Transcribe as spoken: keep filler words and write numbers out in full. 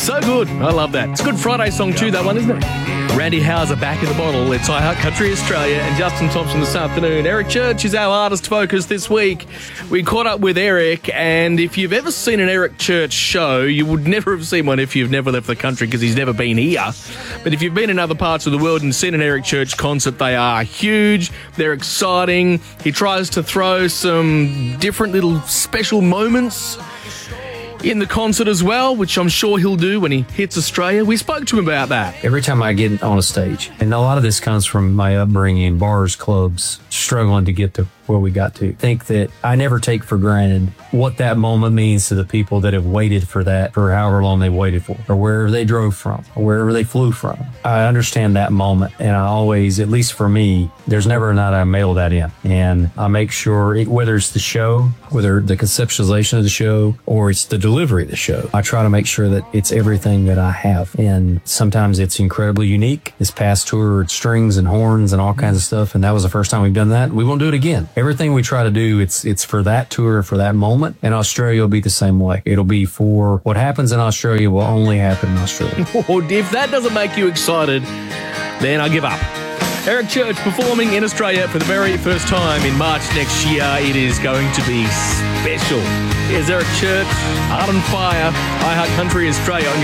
So good. I love that. It's a Good Friday song too, that one, isn't it? Randy Houser back in the bottle. It's I Heart Country Australia and Justin Thompson this afternoon. Eric Church is our artist focus this week. We caught up with Eric, and if you've ever seen an Eric Church show, you would never have seen one if you've never left the country because he's never been here. But if you've been in other parts of the world and seen an Eric Church concert, they are huge. They're exciting. He tries to throw some different little special moments in the concert as well, which I'm sure he'll do when he hits Australia. We spoke to him about that. Every time I get on a stage, and a lot of this comes from my upbringing, bars, clubs, struggling to get to where we got to. I think that I never take for granted what that moment means to the people that have waited for that for however long they waited for, or wherever they drove from, or wherever they flew from. I understand that moment, and I always, at least for me, there's never a night I mail that in. And I make sure, it, whether it's the show, whether the conceptualization of the show, or it's the delivery of the show, I try to make sure that it's everything that I have. And sometimes it's incredibly unique. This past tour, it's strings and horns and all kinds of stuff, and that was the first time we've done that. We won't do it again. Everything we try to do, it's it's for that tour, for that moment, and Australia will be the same way. It'll be for what happens in Australia will only happen in Australia. If that doesn't make you excited, then I give up. Eric Church performing in Australia for the very first time in March next year. It is going to be special. Here's Eric Church, Art and Fire, I Heart Country Australia on your